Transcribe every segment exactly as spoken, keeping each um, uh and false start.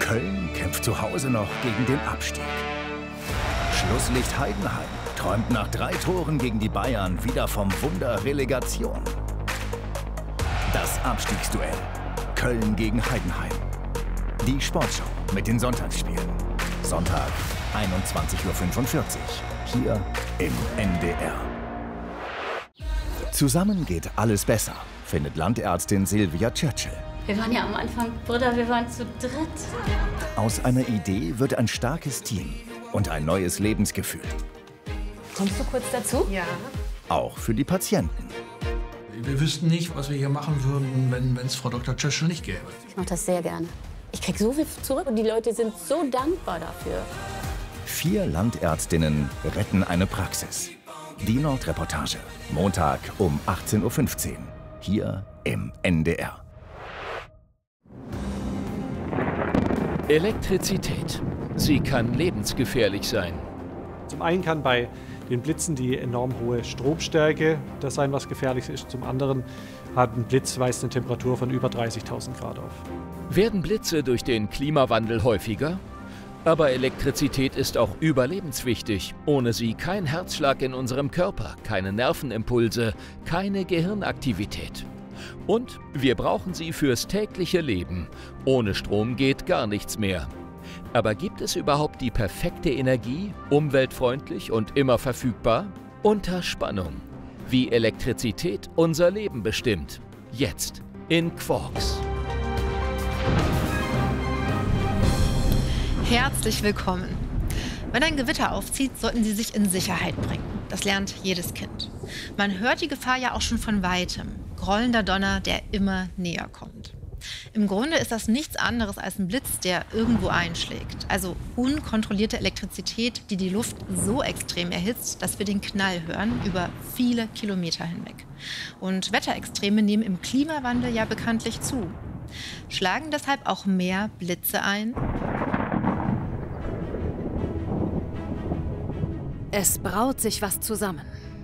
Köln kämpft zu Hause noch gegen den Abstieg. Schlusslicht Heidenheim träumt nach drei Toren gegen die Bayern wieder vom Wunder Relegation. Das Abstiegsduell Köln gegen Heidenheim. Die Sportschau mit den Sonntagsspielen. Sonntag, einundzwanzig Uhr fünfundvierzig. Hier im N D R. Zusammen geht alles besser, findet Landärztin Sylvia Churchill. Wir waren ja am Anfang, Bruder, wir waren zu dritt. Aus einer Idee wird ein starkes Team und ein neues Lebensgefühl. Kommst du kurz dazu? Ja. Auch für die Patienten. Wir wüssten nicht, was wir hier machen würden, wenn es Frau Doktor Churchill nicht gäbe. Ich mache das sehr gerne. Ich krieg so viel zurück und die Leute sind so dankbar dafür. Vier Landärztinnen retten eine Praxis. Die Nordreportage. Montag um achtzehn Uhr fünfzehn. Hier im N D R. Elektrizität. Sie kann lebensgefährlich sein. Zum einen kann bei den Blitzen die enorm hohe Stromstärke das sein, was gefährlich ist. Zum anderen hat ein Blitz weist eine Temperatur von über dreißigtausend Grad auf. Werden Blitze durch den Klimawandel häufiger? Aber Elektrizität ist auch überlebenswichtig. Ohne sie kein Herzschlag in unserem Körper, keine Nervenimpulse, keine Gehirnaktivität. Und wir brauchen sie fürs tägliche Leben. Ohne Strom geht gar nichts mehr. Aber gibt es überhaupt die perfekte Energie, umweltfreundlich und immer verfügbar? Unter Spannung. Wie Elektrizität unser Leben bestimmt. Jetzt in Quarks. Herzlich willkommen. Wenn ein Gewitter aufzieht, sollten Sie sich in Sicherheit bringen. Das lernt jedes Kind. Man hört die Gefahr ja auch schon von Weitem. Grollender Donner, der immer näher kommt. Im Grunde ist das nichts anderes als ein Blitz, der irgendwo einschlägt. Also unkontrollierte Elektrizität, die die Luft so extrem erhitzt, dass wir den Knall hören über viele Kilometer hinweg. Und Wetterextreme nehmen im Klimawandel ja bekanntlich zu. Schlagen deshalb auch mehr Blitze ein? Es braut sich was zusammen.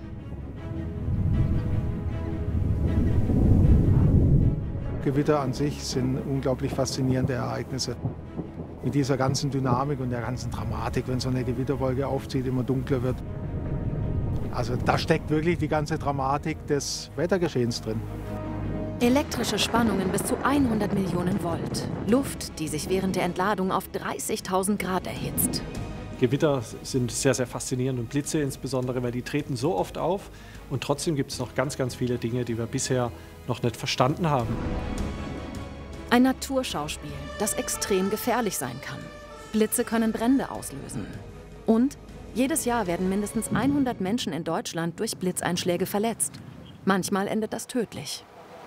Gewitter an sich sind unglaublich faszinierende Ereignisse. Mit dieser ganzen Dynamik und der ganzen Dramatik, wenn so eine Gewitterwolke aufzieht, immer dunkler wird. Also da steckt wirklich die ganze Dramatik des Wettergeschehens drin. Elektrische Spannungen bis zu hundert Millionen Volt. Luft, die sich während der Entladung auf dreißigtausend Grad erhitzt. Gewitter sind sehr, sehr faszinierend und Blitze insbesondere, weil die treten so oft auf. Und trotzdem gibt es noch ganz, ganz viele Dinge, die wir bisher noch nicht verstanden haben. Ein Naturschauspiel, das extrem gefährlich sein kann. Blitze können Brände auslösen. Und jedes Jahr werden mindestens hundert Menschen in Deutschland durch Blitzeinschläge verletzt. Manchmal endet das tödlich.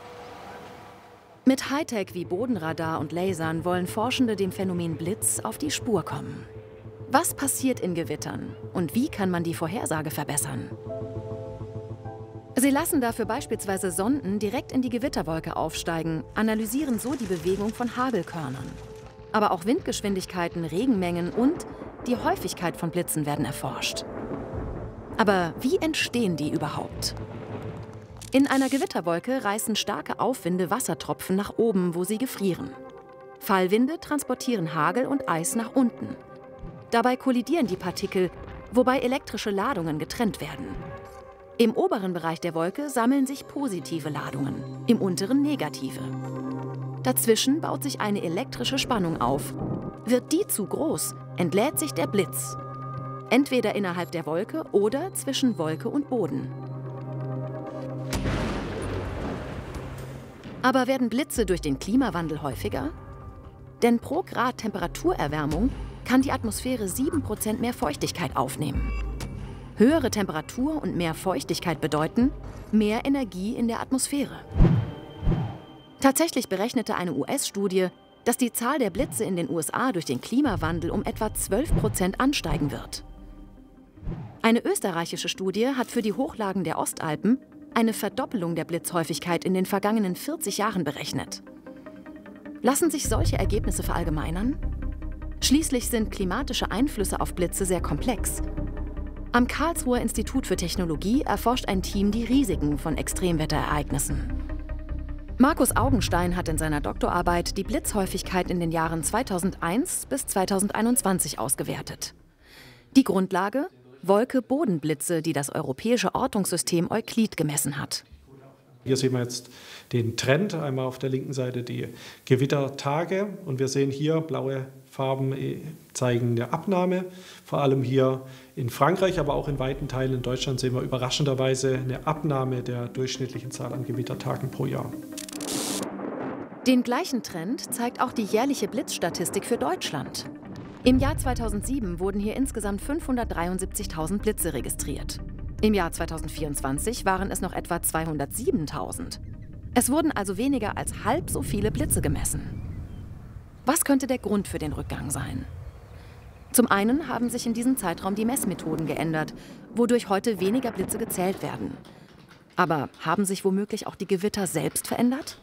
Mit Hightech wie Bodenradar und Lasern wollen Forschende dem Phänomen Blitz auf die Spur kommen. Was passiert in Gewittern und wie kann man die Vorhersage verbessern? Sie lassen dafür beispielsweise Sonden direkt in die Gewitterwolke aufsteigen, analysieren so die Bewegung von Hagelkörnern. Aber auch Windgeschwindigkeiten, Regenmengen und die Häufigkeit von Blitzen werden erforscht. Aber wie entstehen die überhaupt? In einer Gewitterwolke reißen starke Aufwinde Wassertropfen nach oben, wo sie gefrieren. Fallwinde transportieren Hagel und Eis nach unten. Dabei kollidieren die Partikel, wobei elektrische Ladungen getrennt werden. Im oberen Bereich der Wolke sammeln sich positive Ladungen, im unteren negative. Dazwischen baut sich eine elektrische Spannung auf. Wird die zu groß, entlädt sich der Blitz. Entweder innerhalb der Wolke oder zwischen Wolke und Boden. Aber werden Blitze durch den Klimawandel häufiger? Denn pro Grad Temperaturerwärmung kann die Atmosphäre sieben Prozent mehr Feuchtigkeit aufnehmen. Höhere Temperatur und mehr Feuchtigkeit bedeuten mehr Energie in der Atmosphäre. Tatsächlich berechnete eine U S-Studie, dass die Zahl der Blitze in den U S A durch den Klimawandel um etwa zwölf Prozent ansteigen wird. Eine österreichische Studie hat für die Hochlagen der Ostalpen eine Verdoppelung der Blitzhäufigkeit in den vergangenen vierzig Jahren berechnet. Lassen sich solche Ergebnisse verallgemeinern? Schließlich sind klimatische Einflüsse auf Blitze sehr komplex. Am Karlsruher Institut für Technologie erforscht ein Team die Risiken von Extremwetterereignissen. Markus Augenstein hat in seiner Doktorarbeit die Blitzhäufigkeit in den Jahren zweitausendeins bis zweitausendeinundzwanzig ausgewertet. Die Grundlage? Wolke-Bodenblitze, die das europäische Ortungssystem Euklid gemessen hat. Hier sehen wir jetzt den Trend, einmal auf der linken Seite die Gewittertage und wir sehen hier blaue Farben zeigen eine Abnahme, vor allem hier in Frankreich, aber auch in weiten Teilen in Deutschland sehen wir überraschenderweise eine Abnahme der durchschnittlichen Zahl an Gewittertagen pro Jahr. Den gleichen Trend zeigt auch die jährliche Blitzstatistik für Deutschland. Im Jahr zweitausendsieben wurden hier insgesamt fünfhundertdreiundsiebzigtausend Blitze registriert. Im Jahr zweitausendvierundzwanzig waren es noch etwa zweihundertsiebentausend. Es wurden also weniger als halb so viele Blitze gemessen. Was könnte der Grund für den Rückgang sein? Zum einen haben sich in diesem Zeitraum die Messmethoden geändert, wodurch heute weniger Blitze gezählt werden. Aber haben sich womöglich auch die Gewitter selbst verändert?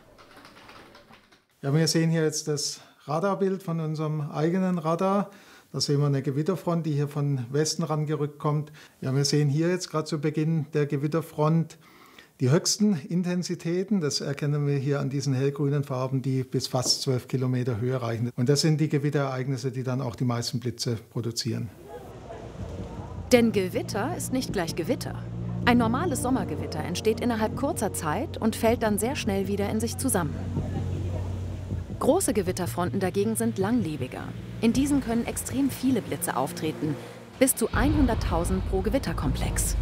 Ja, wir sehen hier jetzt das Radarbild von unserem eigenen Radar. Da sehen wir eine Gewitterfront, die hier von Westen rangerückt kommt. Ja, wir sehen hier jetzt gerade zu Beginn der Gewitterfront die höchsten Intensitäten. Das erkennen wir hier an diesen hellgrünen Farben, die bis fast zwölf Kilometer Höhe reichen. Und das sind die Gewitterereignisse, die dann auch die meisten Blitze produzieren. Denn Gewitter ist nicht gleich Gewitter. Ein normales Sommergewitter entsteht innerhalb kurzer Zeit und fällt dann sehr schnell wieder in sich zusammen. Große Gewitterfronten dagegen sind langlebiger. In diesen können extrem viele Blitze auftreten, bis zu hunderttausend pro Gewitterkomplex.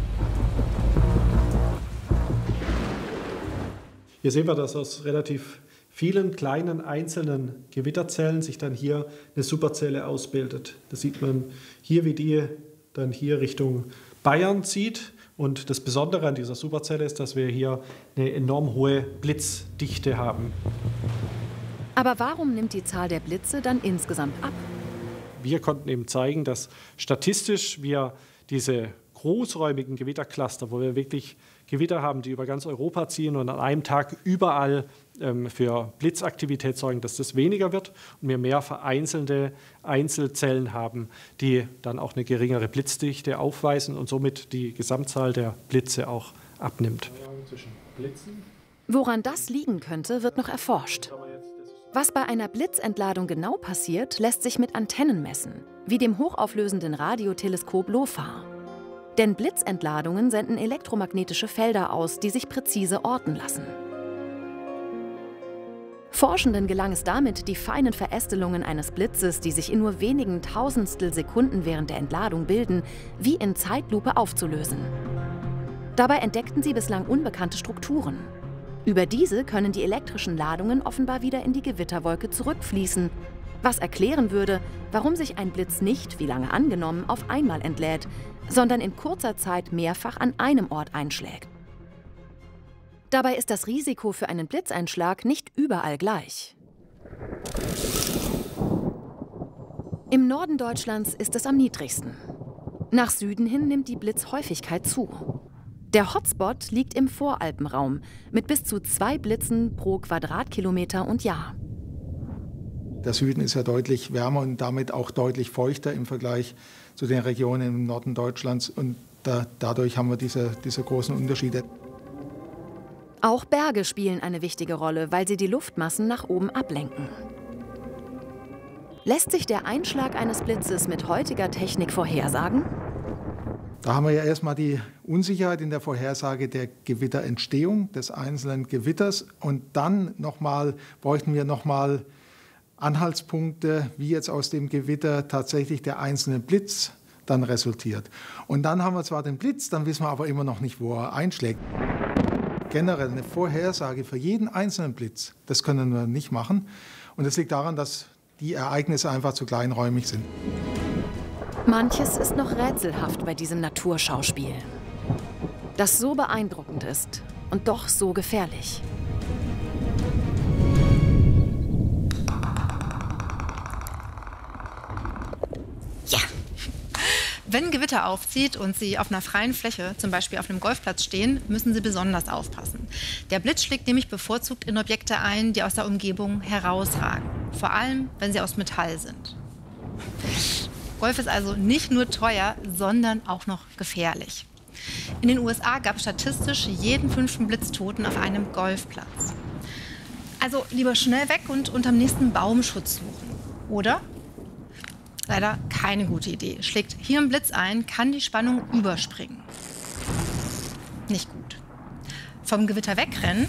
Hier sehen wir, dass aus relativ vielen kleinen einzelnen Gewitterzellen sich dann hier eine Superzelle ausbildet. Das sieht man hier, wie die dann hier Richtung Bayern zieht. Und das Besondere an dieser Superzelle ist, dass wir hier eine enorm hohe Blitzdichte haben. Aber warum nimmt die Zahl der Blitze dann insgesamt ab? Wir konnten eben zeigen, dass statistisch wir diese großräumigen Gewittercluster, wo wir wirklich Gewitter haben, die über ganz Europa ziehen und an einem Tag überall ähm, für Blitzaktivität sorgen, dass das weniger wird und wir mehr vereinzelte Einzelzellen haben, die dann auch eine geringere Blitzdichte aufweisen und somit die Gesamtzahl der Blitze auch abnimmt. Woran das liegen könnte, wird noch erforscht. Was bei einer Blitzentladung genau passiert, lässt sich mit Antennen messen, wie dem hochauflösenden Radioteleskop LOFAR. Denn Blitzentladungen senden elektromagnetische Felder aus, die sich präzise orten lassen. Forschenden gelang es damit, die feinen Verästelungen eines Blitzes, die sich in nur wenigen Tausendstel Sekunden während der Entladung bilden, wie in Zeitlupe aufzulösen. Dabei entdeckten sie bislang unbekannte Strukturen. Über diese können die elektrischen Ladungen offenbar wieder in die Gewitterwolke zurückfließen, was erklären würde, warum sich ein Blitz nicht, wie lange angenommen, auf einmal entlädt, sondern in kurzer Zeit mehrfach an einem Ort einschlägt. Dabei ist das Risiko für einen Blitzeinschlag nicht überall gleich. Im Norden Deutschlands ist es am niedrigsten. Nach Süden hin nimmt die Blitzhäufigkeit zu. Der Hotspot liegt im Voralpenraum mit bis zu zwei Blitzen pro Quadratkilometer und Jahr. Der Süden ist ja deutlich wärmer und damit auch deutlich feuchter im Vergleich zu den Regionen im Norden Deutschlands. Und da, dadurch haben wir diese, diese großen Unterschiede. Auch Berge spielen eine wichtige Rolle, weil sie die Luftmassen nach oben ablenken. Lässt sich der Einschlag eines Blitzes mit heutiger Technik vorhersagen? Da haben wir ja erstmal die Unsicherheit in der Vorhersage der Gewitterentstehung des einzelnen Gewitters. Und dann noch mal, bräuchten wir nochmal Anhaltspunkte, wie jetzt aus dem Gewitter tatsächlich der einzelne Blitz dann resultiert. Und dann haben wir zwar den Blitz, dann wissen wir aber immer noch nicht, wo er einschlägt. Generell eine Vorhersage für jeden einzelnen Blitz, das können wir nicht machen. Und das liegt daran, dass die Ereignisse einfach zu kleinräumig sind. Manches ist noch rätselhaft bei diesem Naturschauspiel, das so beeindruckend ist und doch so gefährlich. Ja! Wenn Gewitter aufzieht und Sie auf einer freien Fläche, zum Beispiel auf einem Golfplatz stehen, müssen Sie besonders aufpassen. Der Blitz schlägt nämlich bevorzugt in Objekte ein, die aus der Umgebung herausragen. Vor allem, wenn sie aus Metall sind. Golf ist also nicht nur teuer, sondern auch noch gefährlich. In den U S A gab es statistisch jeden fünften Blitztoten auf einem Golfplatz. Also lieber schnell weg und unterm nächsten Baumschutz suchen, oder? Leider keine gute Idee. Schlägt hier ein Blitz ein, kann die Spannung überspringen. Nicht gut. Vom Gewitter wegrennen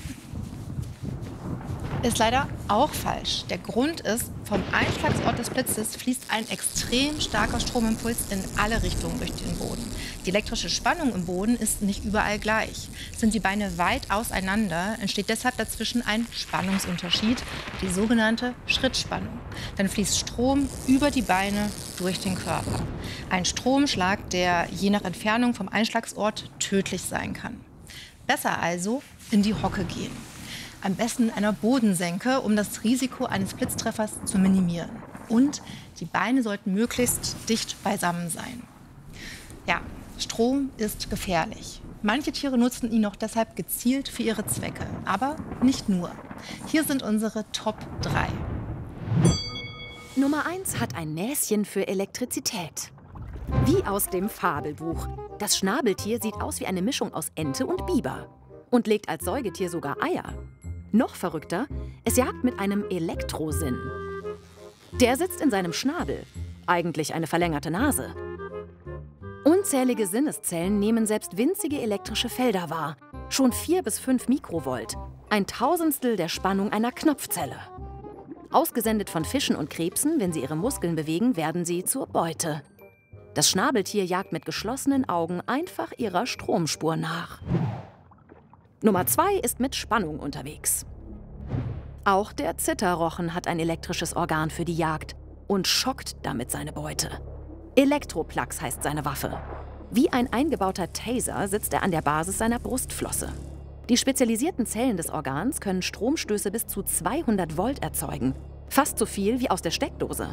ist leider auch falsch. Der Grund ist, vom Einschlagsort des Blitzes fließt ein extrem starker Stromimpuls in alle Richtungen durch den Boden. Die elektrische Spannung im Boden ist nicht überall gleich. Sind die Beine weit auseinander, entsteht deshalb dazwischen ein Spannungsunterschied, die sogenannte Schrittspannung. Dann fließt Strom über die Beine durch den Körper. Ein Stromschlag, der je nach Entfernung vom Einschlagsort tödlich sein kann. Besser also in die Hocke gehen. Am besten in einer Bodensenke, um das Risiko eines Blitztreffers zu minimieren. Und die Beine sollten möglichst dicht beisammen sein. Ja, Strom ist gefährlich. Manche Tiere nutzen ihn auch deshalb gezielt für ihre Zwecke. Aber nicht nur. Hier sind unsere Top drei. Nummer eins hat ein Näschen für Elektrizität. Wie aus dem Fabelbuch. Das Schnabeltier sieht aus wie eine Mischung aus Ente und Biber. Und legt als Säugetier sogar Eier. Noch verrückter, es jagt mit einem Elektrosinn. Der sitzt in seinem Schnabel, eigentlich eine verlängerte Nase. Unzählige Sinneszellen nehmen selbst winzige elektrische Felder wahr. Schon vier bis fünf Mikrovolt, ein Tausendstel der Spannung einer Knopfzelle. Ausgesendet von Fischen und Krebsen, wenn sie ihre Muskeln bewegen, werden sie zur Beute. Das Schnabeltier jagt mit geschlossenen Augen einfach ihrer Stromspur nach. Nummer zwei ist mit Spannung unterwegs. Auch der Zitterrochen hat ein elektrisches Organ für die Jagd und schockt damit seine Beute. Elektroplugs heißt seine Waffe. Wie ein eingebauter Taser sitzt er an der Basis seiner Brustflosse. Die spezialisierten Zellen des Organs können Stromstöße bis zu zweihundert Volt erzeugen. Fast so viel wie aus der Steckdose.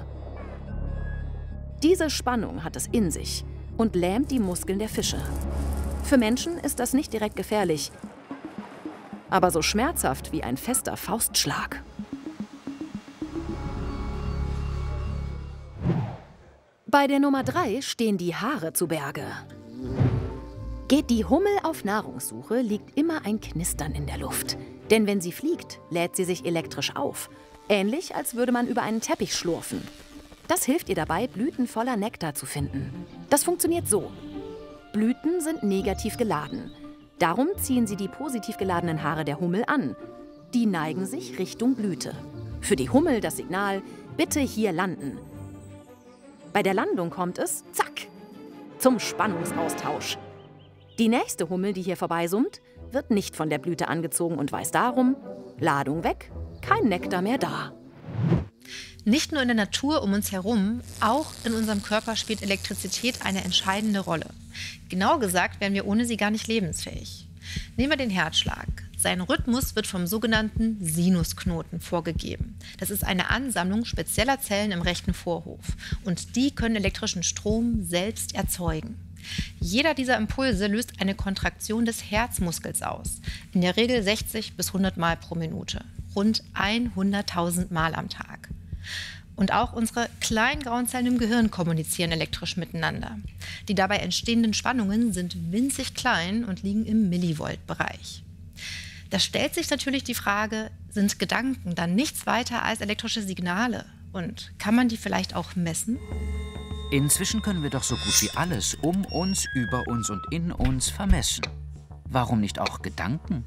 Diese Spannung hat es in sich und lähmt die Muskeln der Fische. Für Menschen ist das nicht direkt gefährlich, aber so schmerzhaft wie ein fester Faustschlag. Bei der Nummer drei stehen die Haare zu Berge. Geht die Hummel auf Nahrungssuche, liegt immer ein Knistern in der Luft. Denn wenn sie fliegt, lädt sie sich elektrisch auf. Ähnlich, als würde man über einen Teppich schlurfen. Das hilft ihr dabei, Blüten voller Nektar zu finden. Das funktioniert so. Blüten sind negativ geladen. Darum ziehen sie die positiv geladenen Haare der Hummel an. Die neigen sich Richtung Blüte. Für die Hummel das Signal, bitte hier landen. Bei der Landung kommt es, zack, zum Spannungsaustausch. Die nächste Hummel, die hier vorbeisummt, wird nicht von der Blüte angezogen und weiß darum, Ladung weg, kein Nektar mehr da. Nicht nur in der Natur um uns herum, auch in unserem Körper spielt Elektrizität eine entscheidende Rolle. Genau gesagt wären wir ohne sie gar nicht lebensfähig. Nehmen wir den Herzschlag. Sein Rhythmus wird vom sogenannten Sinusknoten vorgegeben. Das ist eine Ansammlung spezieller Zellen im rechten Vorhof. Und die können elektrischen Strom selbst erzeugen. Jeder dieser Impulse löst eine Kontraktion des Herzmuskels aus. In der Regel sechzig bis hundert Mal pro Minute. Rund hunderttausend Mal am Tag. Und auch unsere kleinen grauen Zellen im Gehirn kommunizieren elektrisch miteinander. Die dabei entstehenden Spannungen sind winzig klein und liegen im Millivolt-Bereich. Da stellt sich natürlich die Frage, sind Gedanken dann nichts weiter als elektrische Signale? Und kann man die vielleicht auch messen? Inzwischen können wir doch so gut wie alles um uns, über uns und in uns vermessen. Warum nicht auch Gedanken?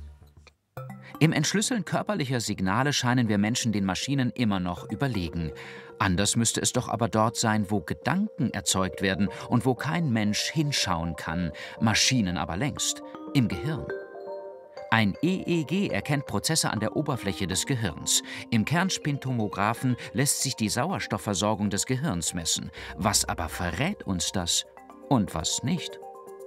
Im Entschlüsseln körperlicher Signale scheinen wir Menschen den Maschinen immer noch überlegen. Anders müsste es doch aber dort sein, wo Gedanken erzeugt werden und wo kein Mensch hinschauen kann, Maschinen aber längst, im Gehirn. Ein E E G erkennt Prozesse an der Oberfläche des Gehirns. Im Kernspintomographen lässt sich die Sauerstoffversorgung des Gehirns messen. Was aber verrät uns das und was nicht?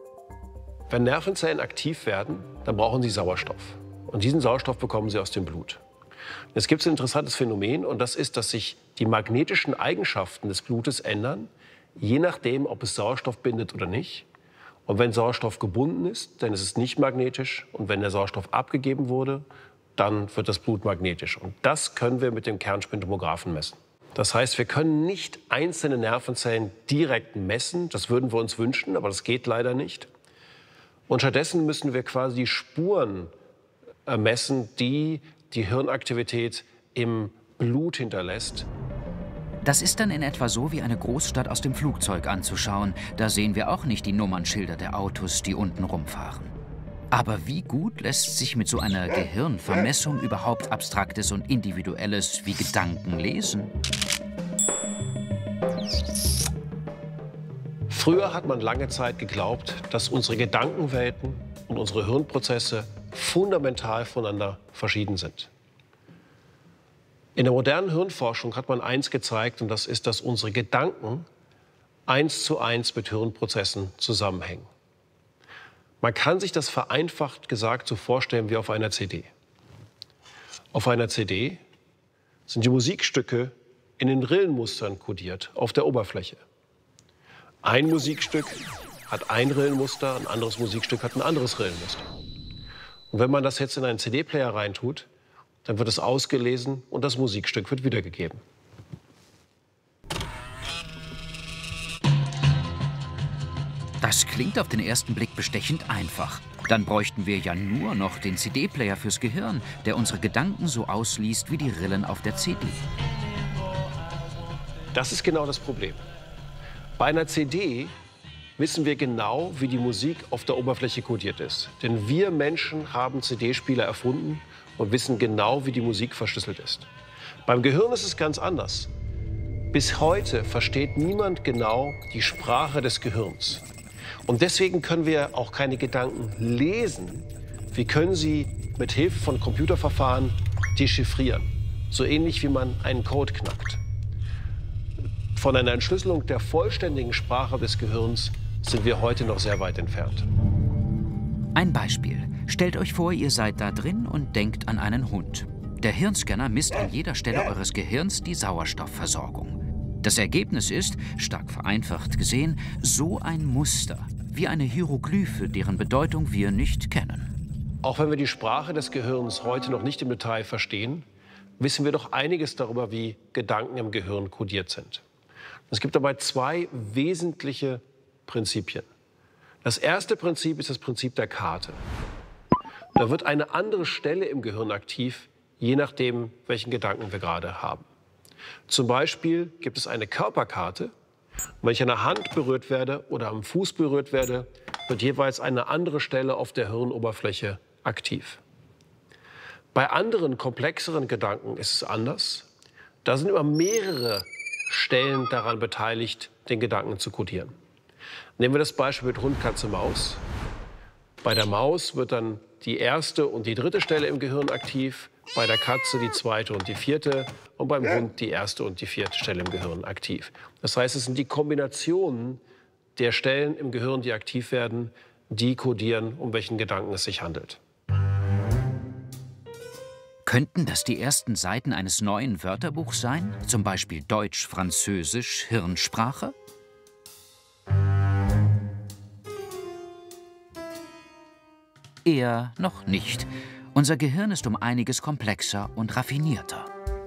Wenn Nervenzellen aktiv werden, dann brauchen sie Sauerstoff. Und diesen Sauerstoff bekommen sie aus dem Blut. Es gibt ein interessantes Phänomen, und das ist, dass sich die magnetischen Eigenschaften des Blutes ändern, je nachdem, ob es Sauerstoff bindet oder nicht. Und wenn Sauerstoff gebunden ist, dann ist es nicht magnetisch. Und wenn der Sauerstoff abgegeben wurde, dann wird das Blut magnetisch. Und das können wir mit dem Kernspintomographen messen. Das heißt, wir können nicht einzelne Nervenzellen direkt messen. Das würden wir uns wünschen, aber das geht leider nicht. Und stattdessen müssen wir quasi Spuren messen, die die Hirnaktivität im Blut hinterlässt. Das ist dann in etwa so wie eine Großstadt aus dem Flugzeug anzuschauen. Da sehen wir auch nicht die Nummernschilder der Autos, die unten rumfahren. Aber wie gut lässt sich mit so einer Gehirnvermessung überhaupt Abstraktes und Individuelles wie Gedanken lesen? Früher hat man lange Zeit geglaubt, dass unsere Gedankenwelten und unsere Hirnprozesse fundamental voneinander verschieden sind. In der modernen Hirnforschung hat man eins gezeigt, und das ist, dass unsere Gedanken eins zu eins mit Hirnprozessen zusammenhängen. Man kann sich das vereinfacht gesagt so vorstellen wie auf einer C D. Auf einer C D sind die Musikstücke in den Rillenmustern kodiert auf der Oberfläche. Ein Musikstück hat ein Rillenmuster, ein anderes Musikstück hat ein anderes Rillenmuster. Und wenn man das jetzt in einen C D-Player reintut, dann wird es ausgelesen und das Musikstück wird wiedergegeben. Das klingt auf den ersten Blick bestechend einfach. Dann bräuchten wir ja nur noch den C D-Player fürs Gehirn, der unsere Gedanken so ausliest wie die Rillen auf der C D. Das ist genau das Problem. Bei einer C D wissen wir genau, wie die Musik auf der Oberfläche kodiert ist. Denn wir Menschen haben C D-Spieler erfunden und wissen genau, wie die Musik verschlüsselt ist. Beim Gehirn ist es ganz anders. Bis heute versteht niemand genau die Sprache des Gehirns. Und deswegen können wir auch keine Gedanken lesen. Wir können sie mit Hilfe von Computerverfahren dechiffrieren. So ähnlich wie man einen Code knackt. Von einer Entschlüsselung der vollständigen Sprache des Gehirns sind wir heute noch sehr weit entfernt. Ein Beispiel. Stellt euch vor, ihr seid da drin und denkt an einen Hund. Der Hirnscanner misst an jeder Stelle eures Gehirns die Sauerstoffversorgung. Das Ergebnis ist, stark vereinfacht gesehen, so ein Muster, wie eine Hieroglyphe, deren Bedeutung wir nicht kennen. Auch wenn wir die Sprache des Gehirns heute noch nicht im Detail verstehen, wissen wir doch einiges darüber, wie Gedanken im Gehirn kodiert sind. Es gibt dabei zwei wesentliche Prinzipien. Das erste Prinzip ist das Prinzip der Karte. Da wird eine andere Stelle im Gehirn aktiv, je nachdem, welchen Gedanken wir gerade haben. Zum Beispiel gibt es eine Körperkarte. Und wenn ich an der Hand berührt werde oder am Fuß berührt werde, wird jeweils eine andere Stelle auf der Hirnoberfläche aktiv. Bei anderen, komplexeren Gedanken ist es anders. Da sind immer mehrere Stellen daran beteiligt, den Gedanken zu kodieren. Nehmen wir das Beispiel mit Hund, Katze, Maus. Bei der Maus wird dann die erste und die dritte Stelle im Gehirn aktiv, bei der Katze die zweite und die vierte und beim Hund die erste und die vierte Stelle im Gehirn aktiv. Das heißt, es sind die Kombinationen der Stellen im Gehirn, die aktiv werden, die kodieren, um welchen Gedanken es sich handelt. Könnten das die ersten Seiten eines neuen Wörterbuchs sein? Zum Beispiel Deutsch, Französisch, Hirnsprache? Eher noch nicht. Unser Gehirn ist um einiges komplexer und raffinierter.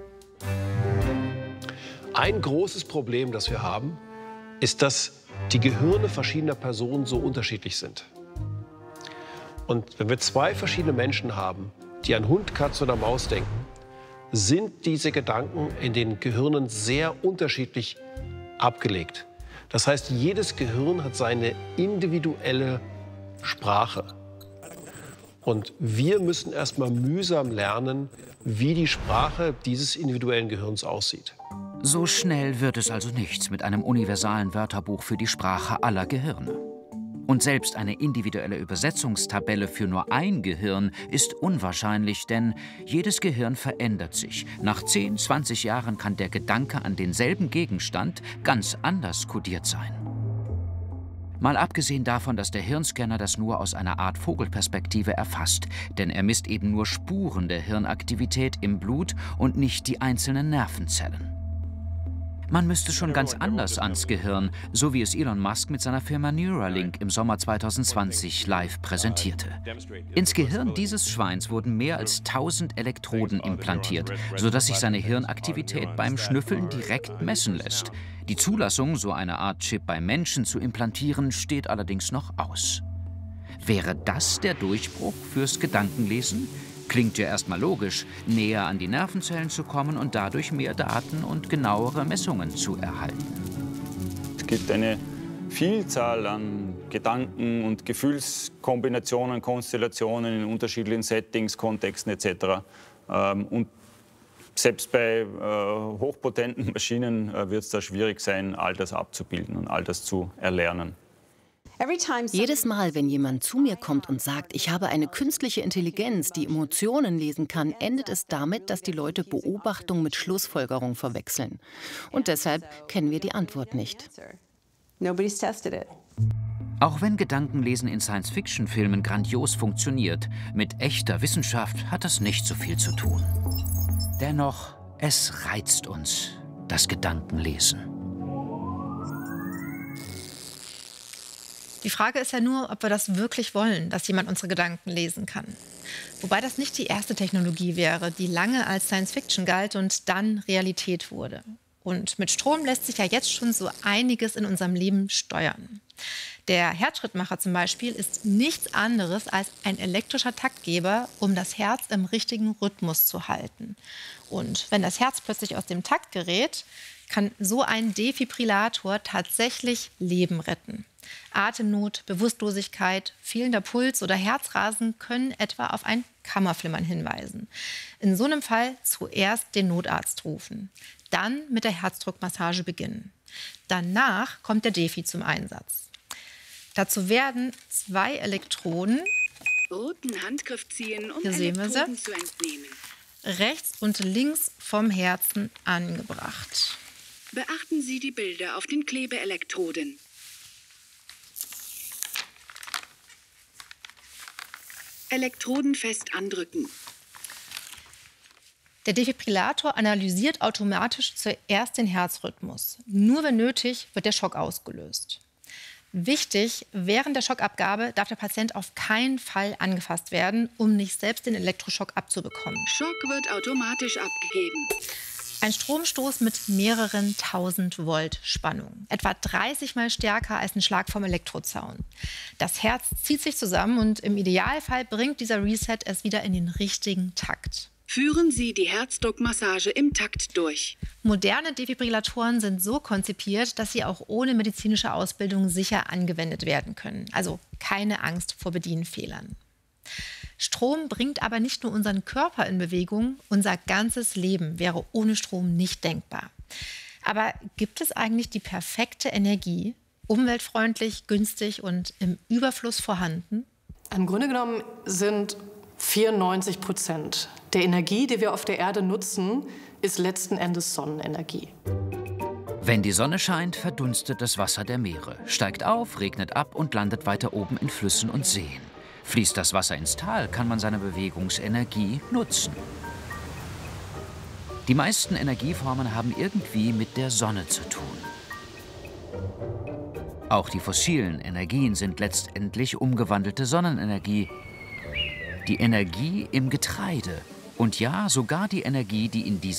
Ein großes Problem, das wir haben, ist, dass die Gehirne verschiedener Personen so unterschiedlich sind. Und wenn wir zwei verschiedene Menschen haben, die an Hund, Katze oder Maus denken, sind diese Gedanken in den Gehirnen sehr unterschiedlich abgelegt. Das heißt, jedes Gehirn hat seine individuelle Sprache. Und wir müssen erst mal mühsam lernen, wie die Sprache dieses individuellen Gehirns aussieht. So schnell wird es also nichts mit einem universalen Wörterbuch für die Sprache aller Gehirne. Und selbst eine individuelle Übersetzungstabelle für nur ein Gehirn ist unwahrscheinlich, denn jedes Gehirn verändert sich. Nach zehn, zwanzig Jahren kann der Gedanke an denselben Gegenstand ganz anders kodiert sein. Mal abgesehen davon, dass der Hirnscanner das nur aus einer Art Vogelperspektive erfasst, denn er misst eben nur Spuren der Hirnaktivität im Blut und nicht die einzelnen Nervenzellen. Man müsste schon ganz anders ans Gehirn, so wie es Elon Musk mit seiner Firma Neuralink im Sommer zweitausendzwanzig live präsentierte. Ins Gehirn dieses Schweins wurden mehr als tausend Elektroden implantiert, sodass sich seine Hirnaktivität beim Schnüffeln direkt messen lässt. Die Zulassung, so eine Art Chip bei Menschen zu implantieren, steht allerdings noch aus. Wäre das der Durchbruch fürs Gedankenlesen? Klingt ja erstmal logisch, näher an die Nervenzellen zu kommen und dadurch mehr Daten und genauere Messungen zu erhalten. Es gibt eine Vielzahl an Gedanken- und Gefühlskombinationen, Konstellationen in unterschiedlichen Settings, Kontexten et cetera. Und selbst bei äh, hochpotenten Maschinen äh, wird es da schwierig sein, all das abzubilden und all das zu erlernen. Jedes Mal, wenn jemand zu mir kommt und sagt, ich habe eine künstliche Intelligenz, die Emotionen lesen kann, endet es damit, dass die Leute Beobachtung mit Schlussfolgerung verwechseln. Und deshalb kennen wir die Antwort nicht. Auch wenn Gedankenlesen in Science-Fiction-Filmen grandios funktioniert, mit echter Wissenschaft hat das nicht so viel zu tun. Dennoch, es reizt uns, das Gedankenlesen. Die Frage ist ja nur, ob wir das wirklich wollen, dass jemand unsere Gedanken lesen kann. Wobei das nicht die erste Technologie wäre, die lange als Science-Fiction galt und dann Realität wurde. Und mit Strom lässt sich ja jetzt schon so einiges in unserem Leben steuern. Der Herzschrittmacher zum Beispiel ist nichts anderes als ein elektrischer Taktgeber, um das Herz im richtigen Rhythmus zu halten. Und wenn das Herz plötzlich aus dem Takt gerät, kann so ein Defibrillator tatsächlich Leben retten. Atemnot, Bewusstlosigkeit, fehlender Puls oder Herzrasen können etwa auf ein Kammerflimmern hinweisen. In so einem Fall zuerst den Notarzt rufen, dann mit der Herzdruckmassage beginnen. Danach kommt der Defi zum Einsatz. Dazu werden zwei Elektroden, roten Handgriff ziehen, um hier sehen wir Elektroden sie, zu entnehmen. rechts und links vom Herzen angebracht. Beachten Sie die Bilder auf den Klebeelektroden. Elektroden fest andrücken. Der Defibrillator analysiert automatisch zuerst den Herzrhythmus. Nur wenn nötig, wird der Schock ausgelöst. Wichtig, während der Schockabgabe darf der Patient auf keinen Fall angefasst werden, um nicht selbst den Elektroschock abzubekommen. Schock wird automatisch abgegeben. Ein Stromstoß mit mehreren tausend Volt Spannung, etwa dreißig Mal stärker als ein Schlag vom Elektrozaun. Das Herz zieht sich zusammen und im Idealfall bringt dieser Reset es wieder in den richtigen Takt. Führen Sie die Herzdruckmassage im Takt durch. Moderne Defibrillatoren sind so konzipiert, dass sie auch ohne medizinische Ausbildung sicher angewendet werden können. Also keine Angst vor Bedienfehlern. Strom bringt aber nicht nur unseren Körper in Bewegung, unser ganzes Leben wäre ohne Strom nicht denkbar. Aber gibt es eigentlich die perfekte Energie, umweltfreundlich, günstig und im Überfluss vorhanden? Im Grunde genommen sind vierundneunzig Prozent der Energie, die wir auf der Erde nutzen, ist letzten Endes Sonnenenergie. Wenn die Sonne scheint, verdunstet das Wasser der Meere, steigt auf, regnet ab und landet weiter oben in Flüssen und Seen. Fließt das Wasser ins Tal, kann man seine Bewegungsenergie nutzen. Die meisten Energieformen haben irgendwie mit der Sonne zu tun. Auch die fossilen Energien sind letztendlich umgewandelte Sonnenenergie. Die Energie im Getreide und ja, sogar die Energie, die in die